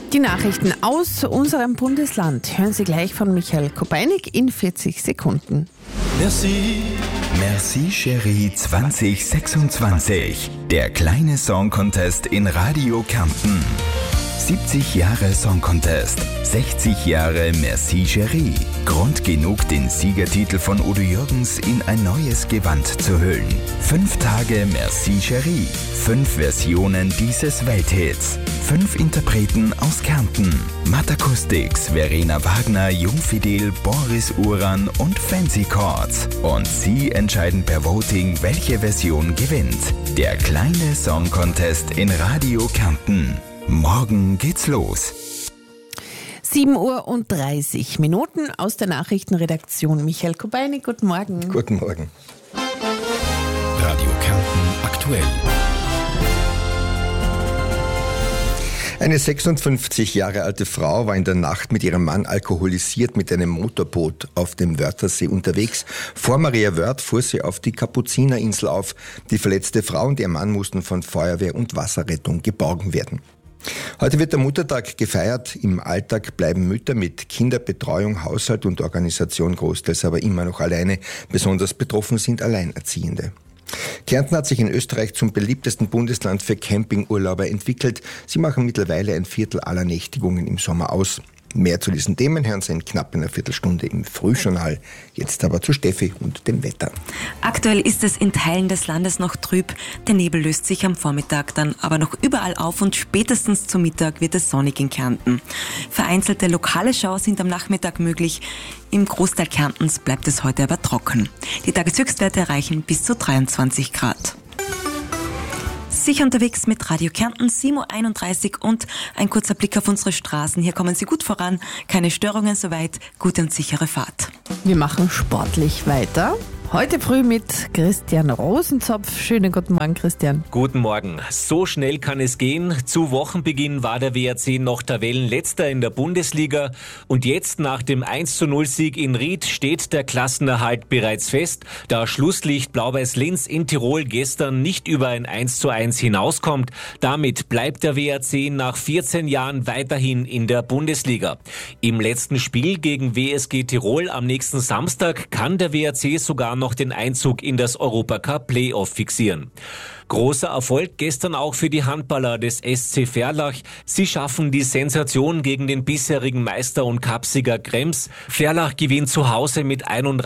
Die Nachrichten aus unserem Bundesland hören Sie gleich von Michael Kopeinik in 40 Sekunden. Merci. Merci Chérie 2026. Der kleine Song Contest in Radio Kärnten. 70 Jahre Song Contest, 60 Jahre Merci Chérie. Grund genug, den Siegertitel von Udo Jürgens in ein neues Gewand zu hüllen. 5 Tage Merci Chérie. 5 Versionen dieses Welthits. 5 Interpreten aus Kärnten. Matt Acoustics, Verena Wagner, Jungfidel, Boris Uran und Fancy Chords. Und Sie entscheiden per Voting, welche Version gewinnt. Der kleine Song Contest in Radio Kärnten. Morgen geht's los. 7:30 Uhr aus der Nachrichtenredaktion. Michael Kopeinik, guten Morgen. Guten Morgen. Radio Kärnten aktuell. Eine 56 Jahre alte Frau war in der Nacht mit ihrem Mann alkoholisiert mit einem Motorboot auf dem Wörthersee unterwegs. Vor Maria Wörth fuhr sie auf die Kapuzinerinsel auf. Die verletzte Frau und ihr Mann mussten von Feuerwehr und Wasserrettung geborgen werden. Heute wird der Muttertag gefeiert. Im Alltag bleiben Mütter mit Kinderbetreuung, Haushalt und Organisation großteils aber immer noch alleine. Besonders betroffen sind Alleinerziehende. Kärnten hat sich in Österreich zum beliebtesten Bundesland für Campingurlauber entwickelt. Sie machen mittlerweile ein Viertel aller Nächtigungen im Sommer aus. Mehr zu diesen Themen hören Sie in knapp einer Viertelstunde im Frühjournal. Jetzt aber zu Steffi und dem Wetter. Aktuell ist es in Teilen des Landes noch trüb. Der Nebel löst sich am Vormittag dann aber noch überall auf und spätestens zum Mittag wird es sonnig in Kärnten. Vereinzelte lokale Schauer sind am Nachmittag möglich. Im Großteil Kärntens bleibt es heute aber trocken. Die Tageshöchstwerte erreichen bis zu 23 Grad. Sicher unterwegs mit Radio Kärnten, 7:31 Uhr und ein kurzer Blick auf unsere Straßen. Hier kommen Sie gut voran, keine Störungen soweit, gute und sichere Fahrt. Wir machen sportlich weiter. Heute früh mit Christian Rosenzopf. Schönen guten Morgen, Christian. Guten Morgen. So schnell kann es gehen. Zu Wochenbeginn war der WRC noch Tabellenletzter in der Bundesliga. Und jetzt nach dem 1:0-Sieg in Ried steht der Klassenerhalt bereits fest, da Schlusslicht Blau-Weiß Linz in Tirol gestern nicht über ein 1:1 hinauskommt. Damit bleibt der WRC nach 14 Jahren weiterhin in der Bundesliga. Im letzten Spiel gegen WSG Tirol am nächsten Samstag kann der WRC sogar noch den Einzug in das Europacup Playoff fixieren. Großer Erfolg gestern auch für die Handballer des SC Verlach. Sie schaffen die Sensation gegen den bisherigen Meister und Cupsieger Krems. Verlach gewinnt zu Hause mit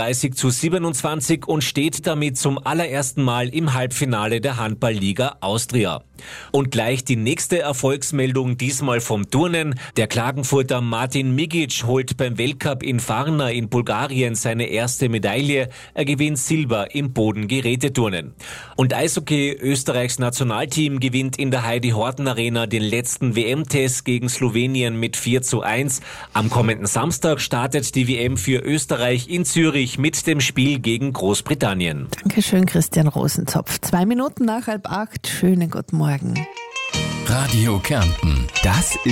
31:27 und steht damit zum allerersten Mal im Halbfinale der Handballliga Austria. Und gleich die nächste Erfolgsmeldung, diesmal vom Turnen. Der Klagenfurter Martin Migic holt beim Weltcup in Varna in Bulgarien seine erste Medaille. Er gewinnt Silber im Bodengeräteturnen. Und Eishockey, Österreichs Nationalteam gewinnt in der Heidi-Horten-Arena den letzten WM-Test gegen Slowenien mit 4:1. Am kommenden Samstag startet die WM für Österreich in Zürich mit dem Spiel gegen Großbritannien. Dankeschön, Christian Rosenzopf. 2 Minuten nach 7:30. Schönen guten Morgen. Radio Kärnten. Das